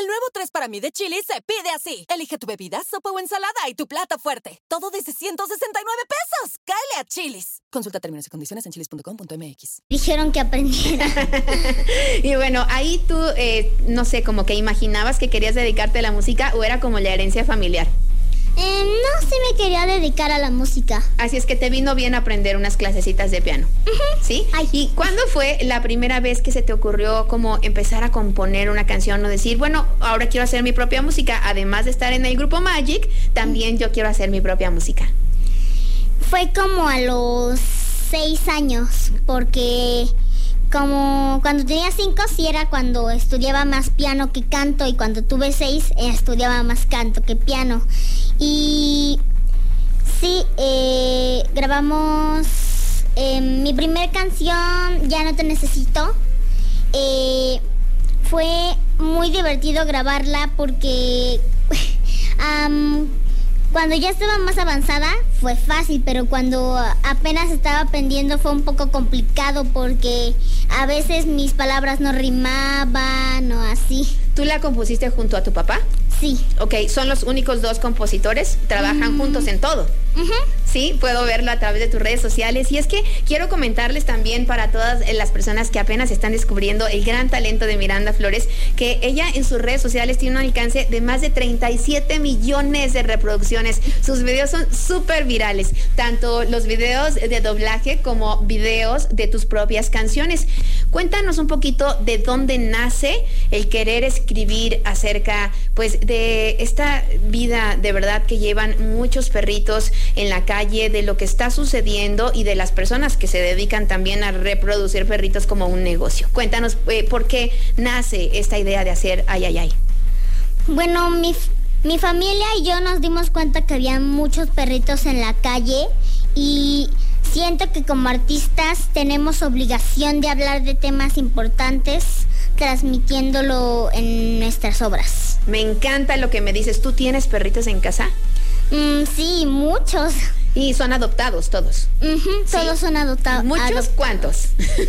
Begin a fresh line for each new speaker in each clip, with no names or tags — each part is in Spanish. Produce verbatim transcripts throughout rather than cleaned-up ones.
El nuevo tres para mí de Chili's se pide así. Elige tu bebida, sopa o ensalada y tu plato fuerte. Todo desde ciento sesenta y nueve pesos. ¡Cáele a Chili's! Consulta términos y condiciones en chilis punto com punto m x.
Dijeron que aprendiera.
Y bueno, ahí tú, eh, no sé, como que imaginabas que querías dedicarte a la música o era como la herencia familiar.
Eh, no, sí me quería dedicar a la música.
Así es que te vino bien aprender unas clasecitas de piano.
Uh-huh.
¿Sí?
Ay.
¿Y cuándo fue la primera vez que se te ocurrió como empezar a componer una canción o decir, bueno, ahora quiero hacer mi propia música? Además de estar en el grupo Magic, también yo quiero hacer mi propia música.
Fue como a los seis años, porque como cuando tenía cinco sí era cuando estudiaba más piano que canto, y cuando tuve seis eh, estudiaba más canto que piano. Y sí, eh, grabamos eh, mi primer canción, Ya no te necesito. Eh, fue muy divertido grabarla porque um, cuando ya estaba más avanzada fue fácil, pero cuando apenas estaba aprendiendo fue un poco complicado porque a veces mis palabras no rimaban o así.
¿Tú la compusiste junto a tu papá?
Sí.
Ok, ¿son los únicos dos compositores? ¿Trabajan mm. juntos en todo?
Uh-huh.
Sí, puedo verlo a través de tus redes sociales. Y es que quiero comentarles también para todas las personas que apenas están descubriendo el gran talento de Miranda Flores, que ella en sus redes sociales tiene un alcance de más de treinta y siete millones de reproducciones. Sus videos son súper virales, tanto los videos de doblaje como videos de tus propias canciones. Cuéntanos un poquito de dónde nace el querer escribir acerca, pues, de esta vida de verdad que llevan muchos perritos en la calle, de lo que está sucediendo y de las personas que se dedican también a reproducir perritos como un negocio. Cuéntanos eh, por qué nace esta idea de hacer Ay, Ay, Ay.
Bueno, mi, mi familia y yo nos dimos cuenta que había muchos perritos en la calle y siento que como artistas tenemos obligación de hablar de temas importantes transmitiéndolo en nuestras obras.
Me encanta lo que me dices. ¿Tú tienes perritos en casa?
Mm, sí, muchos.
Y son adoptados todos.
Uh-huh, ¿sí? Todos son adoptados.
¿Muchos? Adop- ¿Cuántos?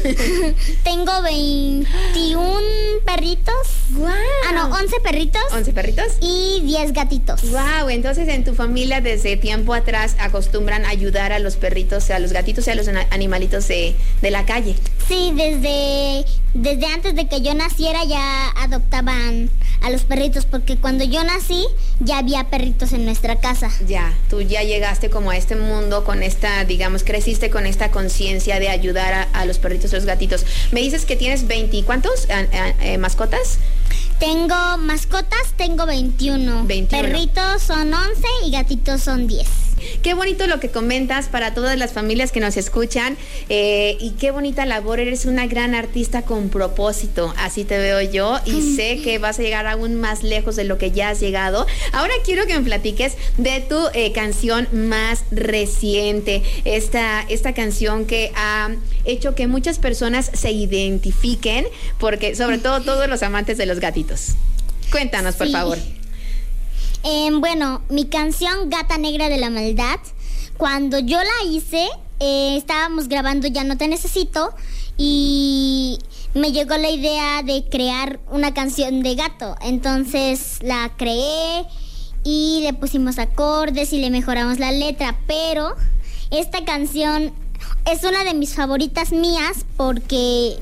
Tengo veintiún perritos.
Wow.
Ah, no, once perritos.
¿once perritos?
Y diez gatitos.
Wow, entonces en tu familia desde tiempo atrás acostumbran a ayudar a los perritos, a los gatitos y a los animalitos de, de la calle.
Sí, desde, desde antes de que yo naciera ya adoptaban a los perritos, porque cuando yo nací ya había perritos en nuestra casa. Ya,
tú ya llegaste como a este mundo con esta, digamos, creciste con esta conciencia de ayudar a, a los perritos y los gatitos. Me dices que tienes veinte, ¿cuántos eh, eh, mascotas?
Tengo mascotas, tengo veintiuno.
veintiuno.
Perritos son once y gatitos son diez.
Qué bonito lo que comentas para todas las familias que nos escuchan eh, y qué bonita labor. Eres una gran artista con propósito, así te veo yo y sé que vas a llegar aún más lejos de lo que ya has llegado. Ahora quiero que me platiques de tu eh, canción más reciente, esta, esta canción que ha hecho que muchas personas se identifiquen, porque sobre todo todos los amantes de los gatitos. Cuéntanos, por sí. favor.
Eh, bueno, mi canción Gata Negra de la Maldad, cuando yo la hice, eh, estábamos grabando Ya no te necesito y me llegó la idea de crear una canción de gato. Entonces la creé y le pusimos acordes y le mejoramos la letra, pero esta canción es una de mis favoritas mías porque...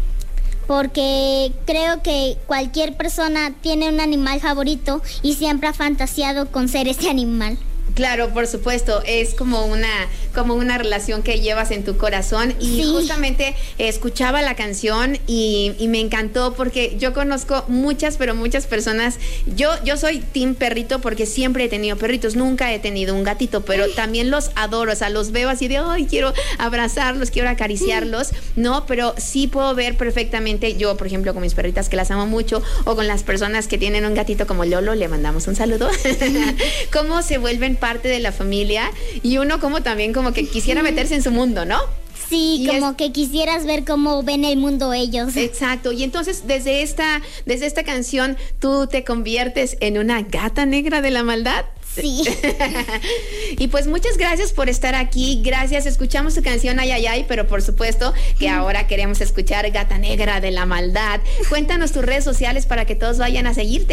porque creo que cualquier persona tiene un animal favorito y siempre ha fantaseado con ser ese animal.
Claro, por supuesto, es como una como una relación que llevas en tu corazón y sí. Justamente eh, escuchaba la canción y, y me encantó porque yo conozco muchas, pero muchas personas. Yo yo soy team perrito porque siempre he tenido perritos, nunca he tenido un gatito, pero también los adoro, o sea, los veo así de, ay, quiero abrazarlos, quiero acariciarlos, ¿no? Pero sí puedo ver perfectamente, yo, por ejemplo, con mis perritas que las amo mucho o con las personas que tienen un gatito como Lolo, le mandamos un saludo, cómo se vuelven parte de la familia y uno como también como que quisiera meterse en su mundo, ¿no?
Sí, y como
es...
que quisieras ver cómo ven el mundo ellos.
Exacto, y entonces desde esta, desde esta canción tú te conviertes en una gata negra de la maldad.
Sí.
Y pues muchas gracias por estar aquí, gracias, escuchamos tu canción Ay, Ay, Ay, pero por supuesto que ahora queremos escuchar Gata Negra de la Maldad. Cuéntanos tus redes sociales para que todos vayan a seguirte.